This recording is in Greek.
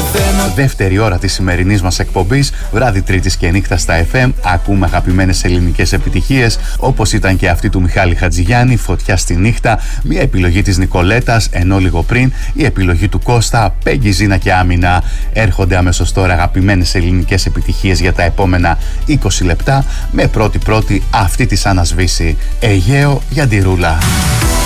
Δεύτερη ώρα της σημερινής μας εκπομπής, βράδυ Τρίτης και νύχτα στα FM. Ακούμε αγαπημένες ελληνικές επιτυχίες, όπως ήταν και αυτή του Μιχάλη Χατζηγιάννη, Φωτιά στη νύχτα, μια επιλογή της Νικολέτας, ενώ λίγο πριν η επιλογή του Κώστα, Πέγγι, Ζήνα και Άμυνα. Έρχονται αμέσως τώρα αγαπημένες ελληνικές επιτυχίες για τα επόμενα 20 λεπτά, με πρώτη αυτή της Άννα Σβήση, Αιγαίο για τη Ρούλα.